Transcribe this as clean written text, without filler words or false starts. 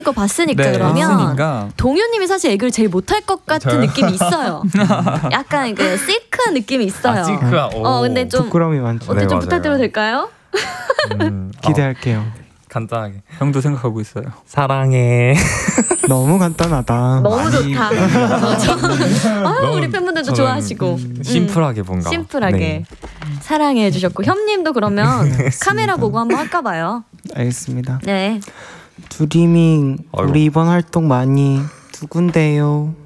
거 봤으니까 네, 그러면 봤으니까. 동효님이 사실 애교를 제일 못할 것 같은 저요? 느낌이 있어요. 약간 그 시크한 느낌이 있어요. 시크한. 근데 좀 부끄러움이 많죠. 어떻게 좀 맞아요. 부탁드려도 될까요? 기대할게요. 간단하게. 형도 생각하고 있어요. 사랑해. 너무 간단하다. 너무 좋다. 우리 팬분들도 저는 좋아하시고 심플하게 뭔가. 심플하게 네. 사랑해 해주셨고 현님도 그러면 카메라 보고 한번 할까 봐요. 알겠습니다. 네. 두리밍 아이고. 우리 이번 활동 많이 누군데요?